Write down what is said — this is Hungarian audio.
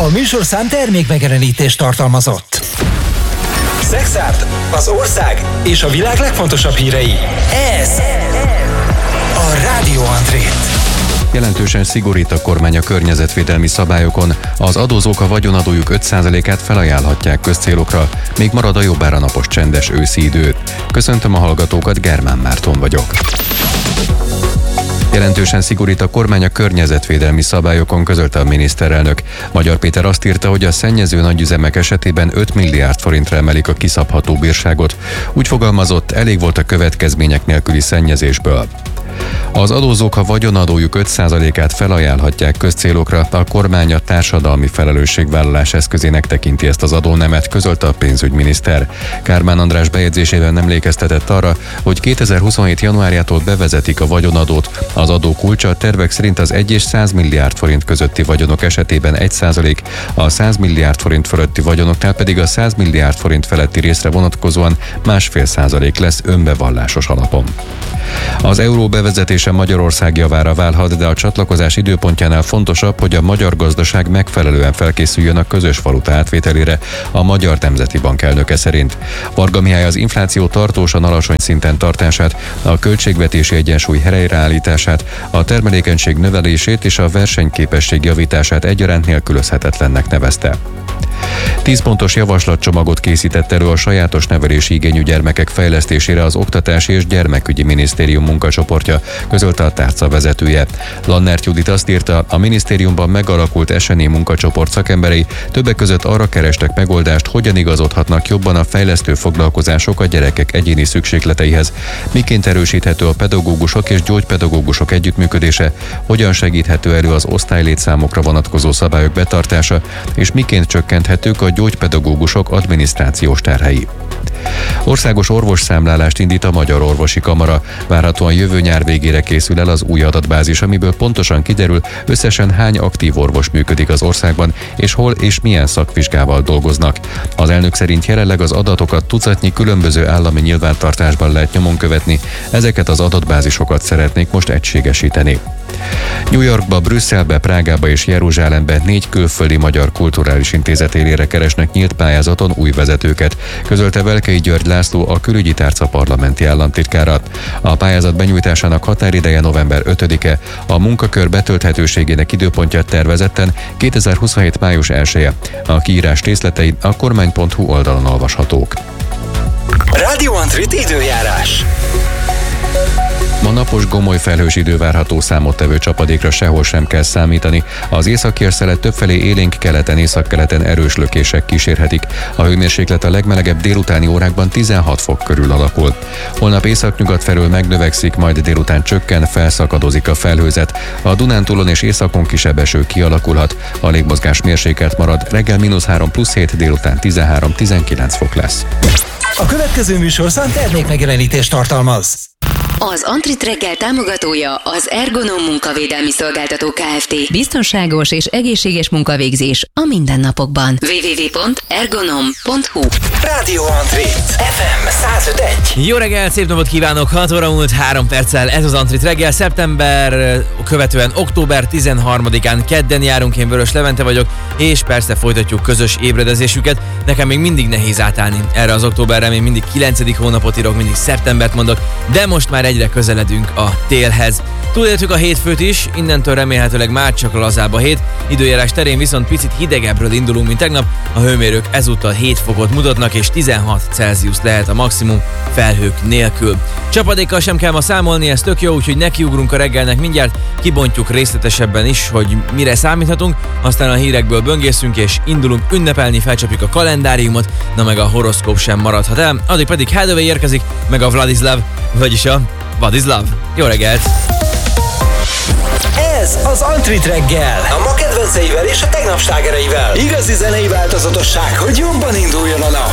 műsorszám termékmegjelenítést tartalmazott. Szexárd, az ország és a világ legfontosabb hírei. Ez a Rádió Andrét. Jelentősen szigorít a kormány a környezetvédelmi szabályokon. Az adózók a vagyonadójuk 5%-át felajánlhatják közcélokra, még marad a jobbára napos csendes őszi idő. Köszöntöm a hallgatókat, Germán Márton vagyok. Jelentősen szigorít a kormány a környezetvédelmi szabályokon, közölte a miniszterelnök. Magyar Péter azt írta, hogy a szennyező nagyüzemek esetében 5 milliárd forintra emelik a kiszabható bírságot. Úgy fogalmazott, elég volt a következmények nélküli szennyezésből. Az adózók a vagyonadójuk 5%-át felajánlhatják közcélokra, a kormány a társadalmi felelősségvállalás eszközének tekinti ezt az adónemet, közölte a pénzügyminiszter. Kármán András bejegyzésében emlékeztetett arra, hogy 2027. januárjától bevezetik a vagyonadót. Az adó kulcsa a tervek szerint az 1 és 100 milliárd forint közötti vagyonok esetében 1%, a 100 milliárd forint fölötti vagyonoknál pedig a 100 milliárd forint feletti részre vonatkozóan 1,5% lesz önbevallásos alapon. Az euró bevezetése Magyarország javára válhat, de a csatlakozás időpontjánál fontosabb, hogy a magyar gazdaság megfelelően felkészüljön a közös valuta átvételére, a Magyar Nemzeti Bank elnöke szerint. Varga Mihály az infláció tartósan alacsony szinten tartását, a költségvetési egyensúly helyreállítását, a termelékenység növelését és a versenyképesség javítását egyaránt nélkülözhetetlennek nevezte. 10 pontos javaslatcsomagot készített elő a sajátos nevelési igényű gyermekek fejlesztésére az Oktatási és Gyermekügyi Minisztérium munkacsoportja, közölte a tárca vezetője. Lannert Judit azt írta, a minisztériumban megalakult SNI munkacsoport szakemberei többek között arra kerestek megoldást, hogyan igazodhatnak jobban a fejlesztő foglalkozások a gyerekek egyéni szükségleteihez, miként erősíthető a pedagógusok és gyógypedagógusok együttműködése, hogyan segíthető elő az osztálylétszámokra vonatkozó szabályok betartása, és miként csökkenthetők a gyógypedagógusok adminisztrációs terhei. Országos orvosszámlálást indít a Magyar Orvosi Kamara. Várhatóan jövő nyár végére készül el az új adatbázis, amiből pontosan kiderül, összesen hány aktív orvos működik az országban, és hol és milyen szakvizsgával dolgoznak. Az elnök szerint jelenleg az adatokat tucatnyi különböző állami nyilvántartásban lehet nyomon követni, ezeket az adatbázisokat szeretnék most egységesíteni. New Yorkba, Brüsszelbe, Prágába és Jeruzsálembe 4 külföldi magyar kulturális intézet élére keresnek nyílt pályázaton új vezetőket, közölte Velkei György László, a külügyi tárca parlamenti államtitkára. A pályázat benyújtásának határideje november 5-e, a munkakör betölthetőségének időpontja tervezetten 2027. május 1-e. A kiírás részletei a kormány.hu oldalon olvashatók. Rádió Andrét időjárás. Ma napos, gomoly felhős idő várható, számottevő csapadékra sehol sem kell számítani. Az északérszele többfelé élénk keleten, északkeleten erős lökések kísérhetik. A hőmérséklet a legmelegebb délutáni órákban 16 fok körül alakul. Holnap északnyugat felől megnövekszik, majd délután csökken, felszakadozik a felhőzet. A Dunántúlon és északon kisebb eső kialakulhat. A légmozgás mérsékelt marad, reggel -3 + 7, délután 13-19 fok lesz. A következő műsorszám termékmegjelenítést tartalmaz. Az Antrit reggel támogatója az Ergonom munkavédelmi szolgáltató Kft. Biztonságos és egészséges munkavégzés a mindennapokban. www.ergonom.hu. Rádió Andrét, FM 105.1. Jó reggel, szép napot kívánok! 6 óra múlt 3 perccel, ez az Antrit reggel. Szeptember, követően október 13-án kedden járunk, én Vörös Levente vagyok, és persze folytatjuk közös ébredezésüket. Nekem még mindig nehéz átállni erre az októberre, még mindig 9. hónapot írok, mindig szeptembert mondok, de most már egyre közeledünk a télhez. Túléltük a hétfőt is, innentől remélhetőleg már csak lazább a hét. Időjárás terén viszont picit hidegebbről indulunk, mint tegnap. A hőmérők ezúttal 7 fokot mutatnak, és 16 Celsius lehet a maximum felhők nélkül. Csapadékkal sem kell ma számolni, ez tök jó, úgyhogy nekiugrunk a reggelnek mindjárt, kibontjuk részletesebben is, hogy mire számíthatunk, aztán a hírekből böngészünk és indulunk ünnepelni, felcsapjuk a kalendáriumot, na meg a horoszkóp sem maradhat el, addig pedig Hathaway érkezik, meg a Vladislav, vagyis a Vladislav. Jó reggelt! Ez az Antrit reggel. A ma kedvenceivel és a tegnap slágereivel. Igazi zenei változatosság, hogy jobban induljon a nap.